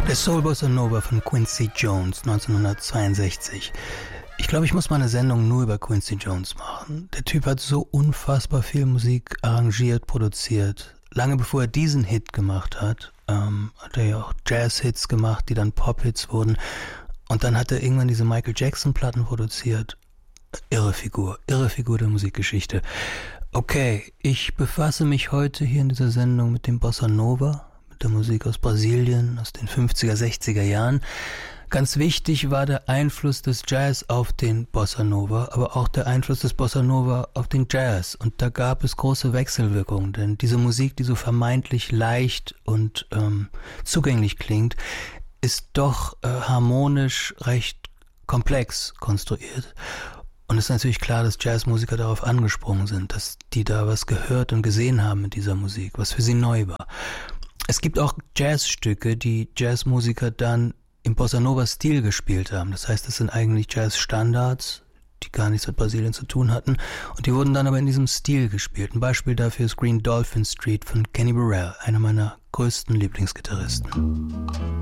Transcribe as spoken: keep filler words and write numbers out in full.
Der Soul Bossa Nova von Quincy Jones neunzehnhundertzweiundsechzig. Ich glaube, ich muss mal eine Sendung nur über Quincy Jones machen. Der Typ hat so unfassbar viel Musik arrangiert, produziert. Lange bevor er diesen Hit gemacht hat, ähm, hat er ja auch Jazz-Hits gemacht, die dann Pop-Hits wurden. Und dann hat er irgendwann diese Michael Jackson-Platten produziert. Irre Figur, irre Figur der Musikgeschichte. Okay, ich befasse mich heute hier in dieser Sendung mit dem Bossa Nova, mit der Musik aus Brasilien, aus den fünfziger, sechziger Jahren. Ganz wichtig war der Einfluss des Jazz auf den Bossa Nova, aber auch der Einfluss des Bossa Nova auf den Jazz. Und da gab es große Wechselwirkungen, denn diese Musik, die so vermeintlich leicht und ähm, zugänglich klingt, ist doch äh, harmonisch recht komplex konstruiert. Und es ist natürlich klar, dass Jazzmusiker darauf angesprungen sind, dass die da was gehört und gesehen haben mit dieser Musik, was für sie neu war. Es gibt auch Jazzstücke, die Jazzmusiker dann im Bossa Nova Stil gespielt haben. Das heißt, es sind eigentlich Jazzstandards, die gar nichts mit Brasilien zu tun hatten. Und die wurden dann aber in diesem Stil gespielt. Ein Beispiel dafür ist Green Dolphin Street von Kenny Burrell, einer meiner größten Lieblingsgitarristen.